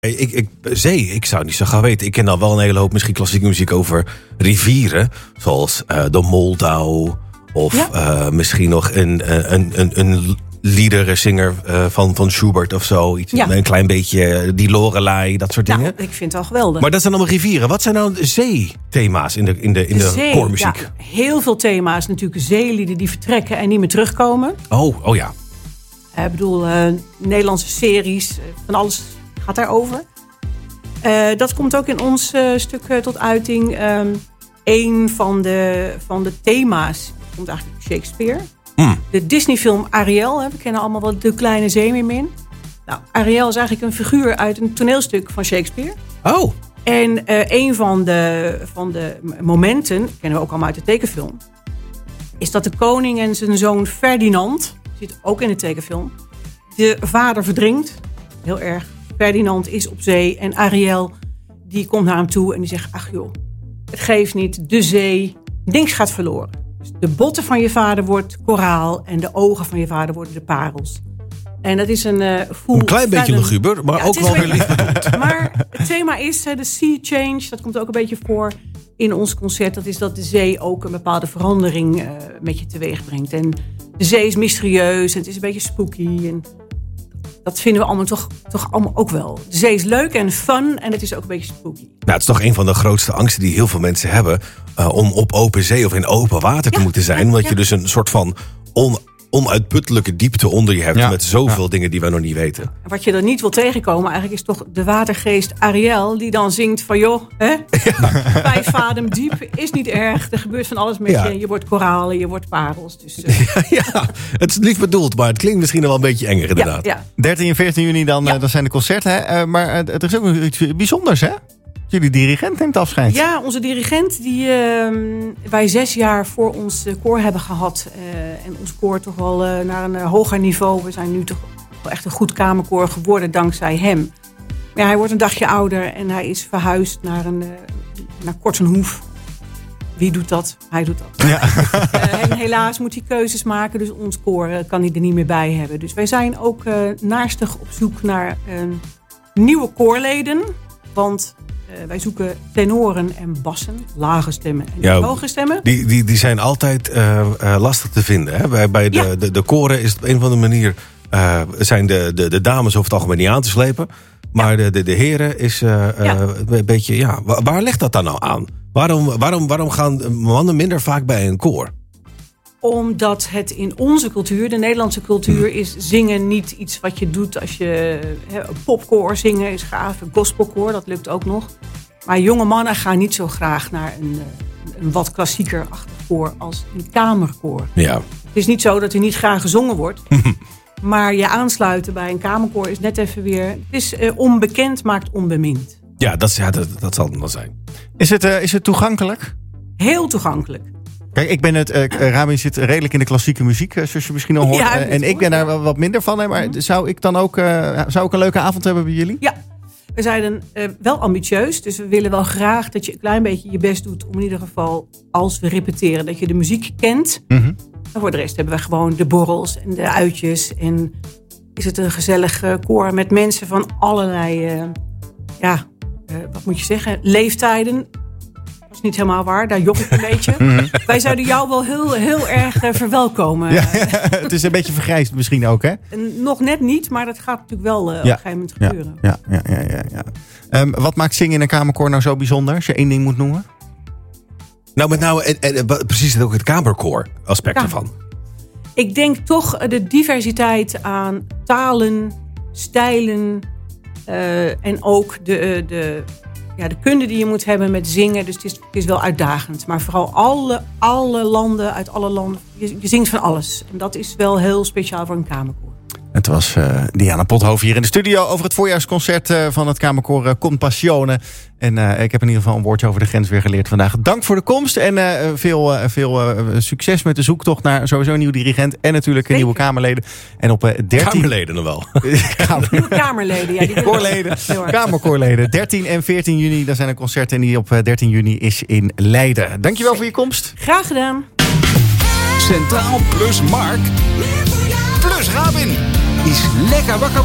Zee, ik zou niet zo gaan weten. Ik ken dan wel een hele hoop misschien klassieke muziek over rivieren. Zoals de Moldau. Of misschien nog een liederenzinger van Schubert of zo. Iets, een klein beetje die Lorelei, dat soort dingen. Ik vind het al geweldig. Maar dat zijn allemaal rivieren. Wat zijn nou zeethema's in de koormuziek? Ja, heel veel thema's. Natuurlijk zeelieden die vertrekken en niet meer terugkomen. Oh ja. Ik bedoel, Nederlandse series, van alles gaat daarover. Dat komt ook in ons stuk tot uiting. Een van de thema's komt eigenlijk Shakespeare. De Disney-film Ariel. We kennen allemaal wel De Kleine Zeemeermin. Nou, Ariel is eigenlijk een figuur uit een toneelstuk van Shakespeare. Oh. En een van de momenten, kennen we ook allemaal uit de tekenfilm, is dat de koning en zijn zoon Ferdinand, zit ook in de tekenfilm, de vader verdrinkt. Heel erg. Ferdinand is op zee en Ariel die komt naar hem toe en die zegt, ach joh, het geeft niet, de zee, niks gaat verloren. Dus de botten van je vader wordt koraal en de ogen van je vader worden de parels. En dat is een klein beetje luguber, maar ook wel weer lief bedoeld. Maar het thema is de sea change, dat komt ook een beetje voor in ons concert. Dat is dat de zee ook een bepaalde verandering met je teweeg brengt. En de zee is mysterieus en het is een beetje spooky. En dat vinden we allemaal toch allemaal ook wel. De zee is leuk en fun en het is ook een beetje spooky. Nou, het is toch een van de grootste angsten die heel veel mensen hebben, om op open zee of in open water te moeten zijn. Omdat je dus een soort van onuitputtelijke diepte onder je hebt met zoveel dingen die wij nog niet weten. Wat je er niet wil tegenkomen eigenlijk is toch de watergeest Ariel die dan zingt van joh, 5 adem diep is niet erg. Er gebeurt van alles met je. Je wordt koralen, je wordt parels. Dus, het is lief bedoeld, maar het klinkt misschien wel een beetje enger inderdaad. Ja. 13 en 14 juni dan zijn de concerten. Hè? Maar er is ook nog iets bijzonders, hè? Jullie dirigent neemt afscheid. Ja, onze dirigent die wij 6 jaar voor ons koor hebben gehad. En ons koor toch wel naar een hoger niveau. We zijn nu toch wel echt een goed kamerkoor geworden dankzij hem. Maar hij wordt een dagje ouder en hij is verhuisd naar Kortenhoef. Wie doet dat? Hij doet dat. Ja. En helaas moet hij keuzes maken, dus ons koor kan hij er niet meer bij hebben. Dus wij zijn ook naastig op zoek naar nieuwe koorleden. Want wij zoeken tenoren en bassen, lage stemmen en hoge stemmen. Die zijn altijd lastig te vinden. Hè? Bij de koren is het op een of andere manier zijn de dames over het algemeen niet aan te slepen. Maar de heren is een beetje, waar ligt dat dan nou aan? Waarom gaan mannen minder vaak bij een koor? Omdat het in onze cultuur, de Nederlandse cultuur, is zingen niet iets wat je doet als je een popkoor zingen is gaaf, een gospelkoor, dat lukt ook nog. Maar jonge mannen gaan niet zo graag naar een wat klassieker-achtig koor als een kamerkoor. Ja. Het is niet zo dat er niet graag gezongen wordt. Maar je aansluiten bij een kamerkoor is net even weer, het is onbekend maakt onbemind. Ja, dat zal het wel zijn. Is het toegankelijk? Heel toegankelijk. Kijk, ik ben Rami zit redelijk in de klassieke muziek, zoals je misschien al hoort. Ja, en ik ben daar wel wat minder van. Hè, maar zou ik dan ook een leuke avond hebben bij jullie? Ja, we zijn wel ambitieus. Dus we willen wel graag dat je een klein beetje je best doet om in ieder geval, als we repeteren, dat je de muziek kent. Mm-hmm. En voor de rest hebben we gewoon de borrels en de uitjes. En is het een gezellig koor met mensen van allerlei, wat moet je zeggen, leeftijden. Dat is niet helemaal waar, daar jok ik een beetje. Mm-hmm. Wij zouden jou wel heel erg verwelkomen. Ja, het is een beetje vergrijsd misschien ook, hè? Nog net niet, maar dat gaat natuurlijk wel op een gegeven moment gebeuren. Ja. Wat maakt zingen in een kamerkoor nou zo bijzonder, als je 1 ding moet noemen? Nou, met precies ook het kamerkoor aspect ervan. Ik denk toch de diversiteit aan talen, stijlen en ook de kunde die je moet hebben met zingen. Dus het is wel uitdagend. Maar vooral alle landen, uit alle landen. Je zingt van alles. En dat is wel heel speciaal voor een kamerkoor. Het was Diana Pothoven hier in de studio over het voorjaarsconcert van het kamerkoor Compassione. En ik heb in ieder geval een woordje over de grens weer geleerd vandaag. Dank voor de komst en veel succes met de zoektocht naar sowieso een nieuw dirigent. En natuurlijk nieuwe kamerleden. En op 13... Kamerleden nog wel. Nieuwe kamerleden, ja. Die koorleden, kamerkoorleden. 13 en 14 juni, daar zijn er concerten. En die op 13 juni is in Leiden. Dankjewel voor je komst. Graag gedaan. Centraal plus Mark plus Rabin is lekker wakker.